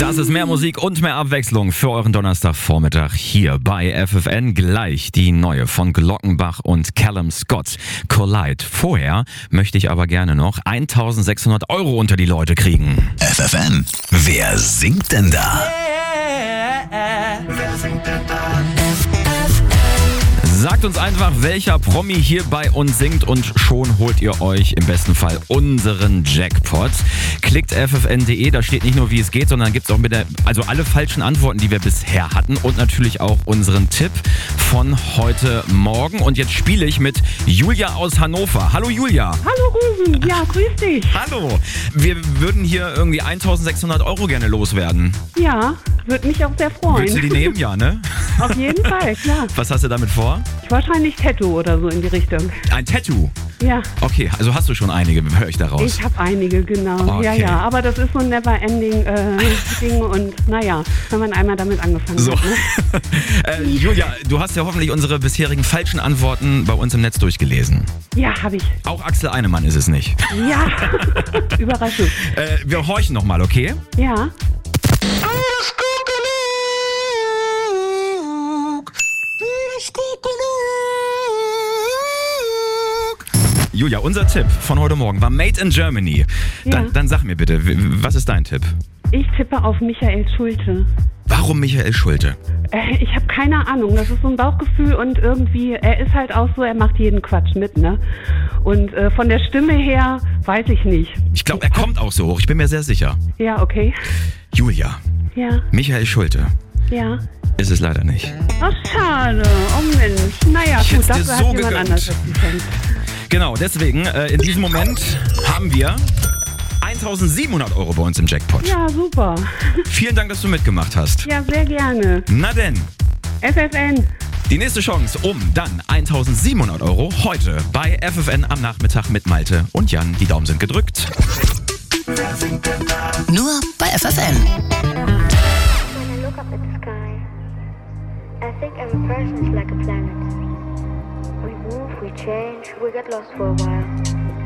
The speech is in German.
Das ist mehr Musik und mehr Abwechslung für euren Donnerstagvormittag hier bei FFN. Gleich die neue von Glockenbach und Callum Scott, Collide. Vorher möchte ich aber gerne noch 1.600 € unter die Leute kriegen. FFN, wer singt denn da? Wer singt denn da? Sagt uns einfach, welcher Promi hier bei uns singt und schon holt ihr euch im besten Fall unseren Jackpot. Klickt ffn.de, da steht nicht nur, wie es geht, sondern gibt es auch alle falschen Antworten, die wir bisher hatten und natürlich auch unseren Tipp von heute Morgen. Und jetzt spiele ich mit Julia aus Hannover. Hallo Julia. Hallo Ruben, ja, grüß dich. Hallo. Wir würden hier irgendwie 1.600 € gerne loswerden. Ja, würde mich auch sehr freuen. Willst du die nehmen? Ja, ne? Auf jeden Fall, klar. Was hast du damit vor? Wahrscheinlich Tattoo oder so in die Richtung. Ein Tattoo? Ja. Okay, also hast du schon einige, höre ich daraus. Ich habe einige, genau. Okay. Ja, aber das ist so ein never-ending Ding und naja, wenn man einmal damit angefangen So. hat. Ne? Julia, du hast ja hoffentlich unsere bisherigen falschen Antworten bei uns im Netz durchgelesen. Ja, habe ich. Auch Axel Einemann ist es nicht. Ja, Überraschung. Wir horchen nochmal, okay? Ja. Julia, unser Tipp von heute Morgen war Made in Germany. Ja. Dann sag mir bitte, was ist dein Tipp? Ich tippe auf Michael Schulte. Warum Michael Schulte? Ich habe keine Ahnung, das ist so ein Bauchgefühl und irgendwie, er ist halt auch so, er macht jeden Quatsch mit, ne? Und von der Stimme her, weiß ich nicht. Ich glaube, er kommt auch so hoch, ich bin mir sehr sicher. Ja, okay. Julia, Ja, Michael Schulte ja. ist es leider nicht. Ach, schade. Oh Mensch. Naja, Ich gut, hätt's dir dafür so hat jemand gegönnt. anders das gekannt. Genau, deswegen, in diesem Moment haben wir 1.700 € bei uns im Jackpot. Ja, super. Vielen Dank, dass du mitgemacht hast. Ja, sehr gerne. Na denn, FFN. die nächste Chance um dann 1.700 € heute bei FFN am Nachmittag mit Malte und Jan. Die Daumen sind gedrückt. Wer singt denn da? Nur bei FFN. When I look up at the sky, I think every person is like a planet. We move, we change, we get lost for a while.